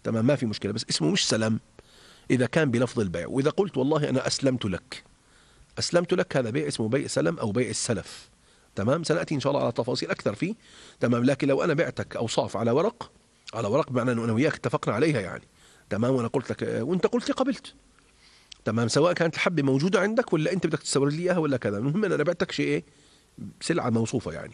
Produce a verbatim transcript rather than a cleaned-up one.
تمام، ما في مشكلة، بس اسمه مش سلم إذا كان بلفظ البيع. وإذا قلت والله أنا أسلمت لك، أسلمت لك، هذا بيع اسمه بيع سلم أو بيع السلف. تمام، سنأتي إن شاء الله على تفاصيل أكثر فيه. تمام، لكن لو أنا بعتك أوصاف على ورق، على ورق بمعنى أنه أنا وياك اتفقنا عليها يعني. تمام، وأنا قلت لك وأنت قلت لي قبلت. تمام، سواء كانت الحبة موجودة عندك ولا أنت بدك تستورد لي إياها ولا كذا، المهم أن أنا بعتك شيء إيه، سلعة موصوفة يعني.